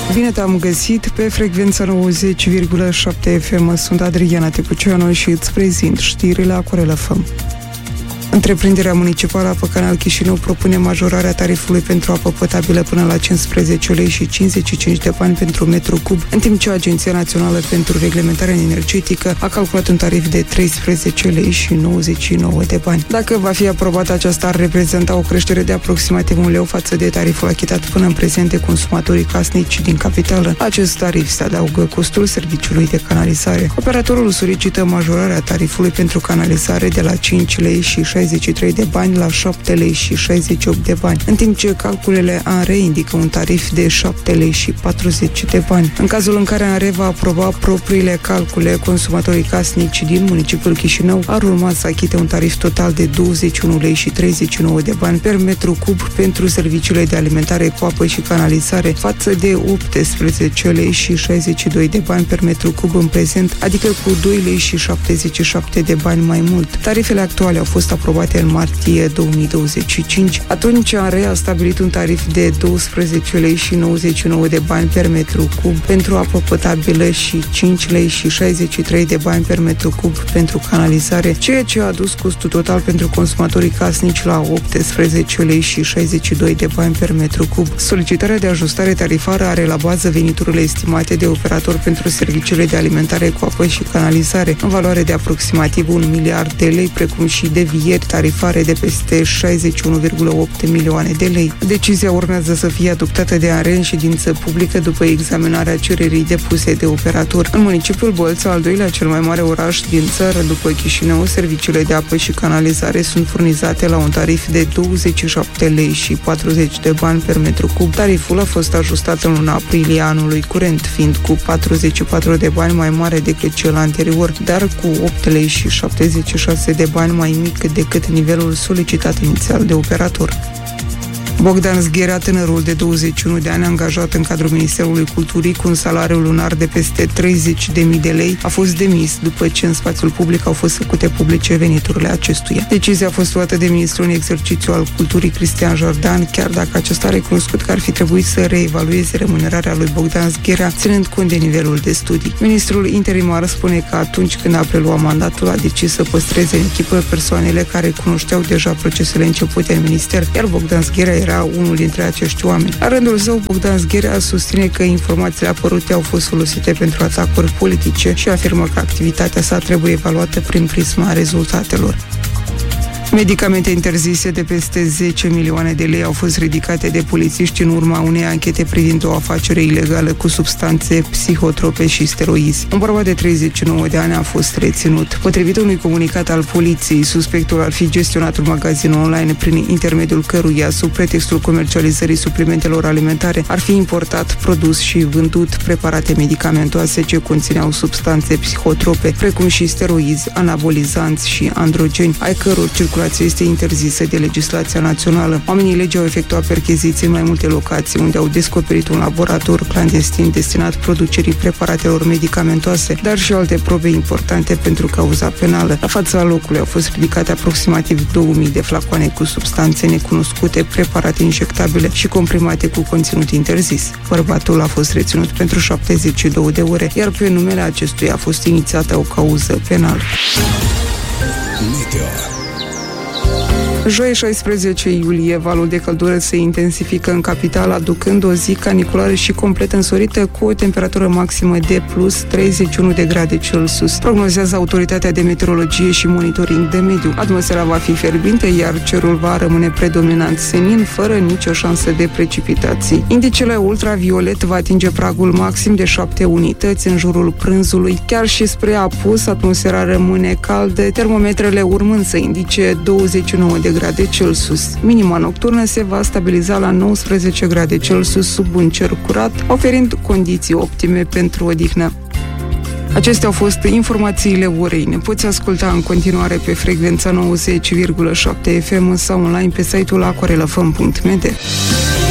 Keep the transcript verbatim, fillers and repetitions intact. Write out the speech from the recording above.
Bine te-am găsit pe frecvența nouăzeci virgulă șapte F M. Sunt Adriana Tecuceanu și îți prezint știrile Acorel F M. Întreprinderea municipală Apă Canal Chișinău propune majorarea tarifului pentru apă potabilă până la cincisprezece lei și cincizeci și cinci de bani pentru metru cub, în timp ce Agenția Națională pentru Reglementare Energetică a calculat un tarif de treisprezece lei și nouăzeci și nouă de bani. Dacă va fi aprobată, aceasta ar reprezenta o creștere de aproximativ un leu față de tariful achitat până în prezent de consumatorii casnici din capitală. Acest tarif se adaugă costul serviciului de canalizare. Operatorul solicită majorarea tarifului pentru canalizare de la cinci lei și șaizeci și trei de bani la șapte lei și șaizeci și opt de bani, în timp ce calculele A N R E indică un tarif de șapte lei și patruzeci de bani. În cazul în care A N R E va aproba propriile calcule, consumatorii casnici din municipiul Chișinău ar urma să achite un tarif total de douăzeci și unu lei și treizeci și nouă de bani per metru cub pentru serviciile de alimentare cu apă și canalizare, față de optsprezece lei și șaizeci și doi de bani per metru cub în prezent, adică cu doi lei și șaptezeci și șapte de bani mai mult. Tarifele actuale au fost aprobate în martie două mii douăzeci și cinci. Atunci A N R E a stabilit un tarif de doisprezece lei și nouăzeci și nouă de bani per metru cub pentru apă potabilă și cinci lei și șaizeci și trei de bani per metru cub pentru canalizare, ceea ce a adus costul total pentru consumatorii casnici la optsprezece lei și șaizeci și doi de bani per metru cub. Solicitarea de ajustare tarifară are la bază veniturile estimate de operator pentru serviciile de alimentare cu apă și canalizare, în valoare de aproximativ un miliard de lei, precum și devieri tarifare de peste șaizeci și unu virgulă opt milioane de lei. Decizia urmează să fie adoptată de A N R E în ședință publică după examinarea cererii depuse de operator. În municipiul Bălța, al doilea cel mai mare oraș din țară după Chișinău, serviciile de apă și canalizare sunt furnizate la un tarif de douăzeci și șapte lei și patruzeci de bani per metru cub. Tariful a fost ajustat în luna aprilie anului curent, fiind cu patruzeci și patru de bani mai mare decât cel anterior, dar cu opt lei și șaptezeci și șase de bani mai mic decât nivelul solicitat inițial de operator. Bogdan Zgherea, tânărul de douăzeci și unu de ani angajat în cadrul Ministerului Culturii cu un salariu lunar de peste treizeci de mii de lei, a fost demis după ce în spațiul public au fost făcute publice veniturile acestuia. Decizia a fost luată de ministrul în exercițiu al Culturii Cristian Jordan, chiar dacă acesta a recunoscut că ar fi trebuit să reevalueze remunerarea lui Bogdan Zgherea, ținând cont de nivelul de studii. Ministrul interimar spune că atunci când a preluat mandatul a decis să păstreze în echipă persoanele care cunoșteau deja procesele începute în minister, iar Bogdan Zgherea era unul dintre acești oameni. La rândul său, Bogdan Zgherea susține că informațiile apărute au fost folosite pentru atacuri politice și afirmă că activitatea sa trebuie evaluată prin prisma rezultatelor. Medicamente interzise de peste zece milioane de lei au fost ridicate de polițiști în urma unei anchete privind o afacere ilegală cu substanțe psihotrope și steroizi. Un bărbat de treizeci și nouă de ani a fost reținut. Potrivit unui comunicat al poliției, suspectul ar fi gestionat un magazin online prin intermediul căruia, sub pretextul comercializării suplimentelor alimentare, ar fi importat, produs și vândut preparate medicamentoase ce conțineau substanțe psihotrope, precum și steroizi, anabolizanți și androgeni, ai căror circulație este interzisă de legislația națională. Oamenii legii au efectuat percheziții în mai multe locații, unde au descoperit un laborator clandestin destinat producerii preparatelor medicamentoase, dar și alte probe importante pentru cauza penală. La fața locului au fost ridicate aproximativ două mii de flacoane cu substanțe necunoscute, preparate injectabile și comprimate cu conținut interzis. Bărbatul a fost reținut pentru șaptezeci și două de ore, iar pe numele acestuia a fost inițiată o cauză penală. Meteo. Joi șaisprezece iulie, valul de căldură se intensifică în capitală, aducând o zi caniculară și complet însorită, cu o temperatură maximă de plus treizeci și unu de grade Celsius. Prognozează Autoritatea de Meteorologie și Monitoring de Mediu. Atmosfera va fi fierbinte, iar cerul va rămâne predominant senin, fără nicio șansă de precipitații. Indicele ultraviolet va atinge pragul maxim de șapte unități în jurul prânzului. Chiar și spre apus, atmosfera rămâne caldă, termometrele urmând să indice douăzeci și nouă de grade Celsius. Minima nocturnă se va stabiliza la nouăsprezece grade Celsius sub un cer curat, oferind condiții optime pentru odihnă. Acestea au fost informațiile orei. Ne poți asculta în continuare pe frecvența nouăzeci virgulă șapte F M sau online pe site-ul acorelafm punct m d.